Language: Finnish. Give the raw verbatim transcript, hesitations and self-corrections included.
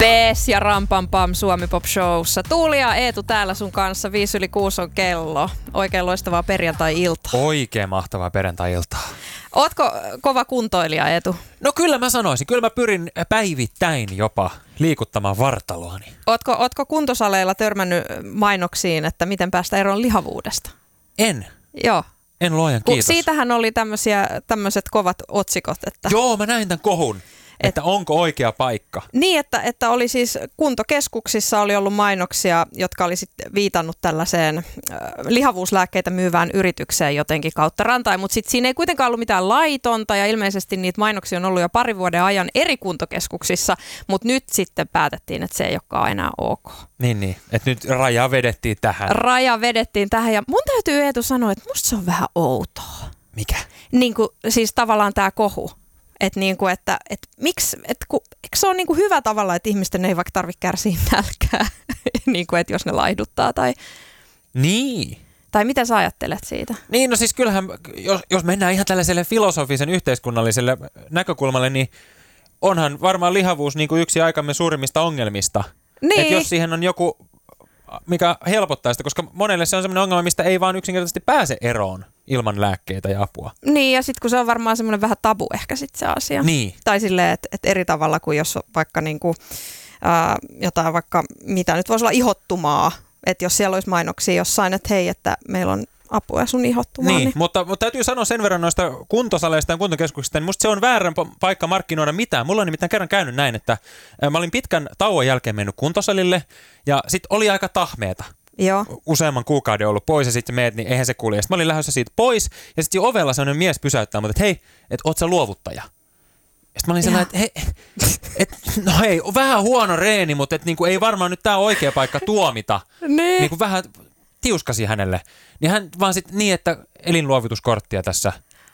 Bees ja Rampampam Suomi Pop Showssa. Tuuli ja Eetu täällä sun kanssa. Viisi yli kuusi on kello. Oikein loistavaa perjantai-iltaa. Oikein mahtavaa perjantai-iltaa. Ootko kova kuntoilija, Eetu? No kyllä mä sanoisin. Kyllä mä pyrin päivittäin jopa liikuttamaan vartaloani. Ootko, ootko kuntosaleilla törmännyt mainoksiin, että miten päästä eroon lihavuudesta? En. Joo. En luojan kiitos. Siitähän oli tämmöiset kovat otsikot. Että... Joo, mä näin tämän kohun. Että Et, onko oikea paikka? Niin, että, että oli siis kuntokeskuksissa oli ollut mainoksia, jotka oli sitten viitannut tällaiseen äh, lihavuuslääkkeitä myyvään yritykseen jotenkin kautta rantain, mutta sitten siinä ei kuitenkaan ollut mitään laitonta ja ilmeisesti niitä mainoksia on ollut jo pari vuoden ajan eri kuntokeskuksissa, mutta nyt sitten päätettiin, että se ei olekaan enää ok. Niin, niin. Että nyt raja vedettiin tähän. Raja vedettiin tähän ja mun täytyy Eetu sanoa, että musta se on vähän outoa. Mikä? Niin kuin, siis tavallaan tämä kohu. Että niinku, että, että miksi, että ku, eikö se ole niinku hyvä tavalla, että ihmisten ei vaikka tarvitse kärsiä nälkää, niinku, että jos ne laihduttaa tai... Niin. Tai mitä sä ajattelet siitä? Niin, no siis kyllähän, jos, jos mennään ihan tällaiselle filosofisen yhteiskunnalliselle näkökulmalle, niin onhan varmaan lihavuus niin kuin yksi aikamme suurimmista ongelmista. Niin. Että jos siihen on joku, mikä helpottaa sitä, koska monelle se on sellainen ongelma, mistä ei vaan yksinkertaisesti pääse eroon ilman lääkkeitä ja apua. Niin, ja sitten kun se on varmaan semmoinen vähän tabu ehkä sitten se asia. Niin. Tai silleen, että et eri tavalla kuin jos on vaikka niinku, ää, jotain vaikka, mitä nyt voisi olla ihottumaa. Että jos siellä olisi mainoksia jossain, että hei, että meillä on apua sun ihottumaan. Niin, niin. Mutta, mutta täytyy sanoa sen verran noista kuntosaleista ja kuntokeskuksista, niin musta se on väärän paikka markkinoida mitään. Mulla on nimittäin kerran käynyt näin, että mä olin pitkän tauon jälkeen mennyt kuntosalille ja sit oli aika tahmeeta. Joo. Useamman kuukauden ollut pois ja sitten meet, niin eihän se kulje. Sitten mä olin lähdössä siitä pois ja sitten jo ovella sellainen mies pysäyttää mut, että hei, että oot sä luovuttaja? Ja sitten mä olin sellainen, että hei, et, no hei, vähän huono reeni, mutta et, niinku, ei varmaan nyt tää ole oikea paikka tuomita. Niin. Niinku, vähän tiuskasi hänelle. Niin hän vaan sitten niin, että elinluovutuskorttia tässä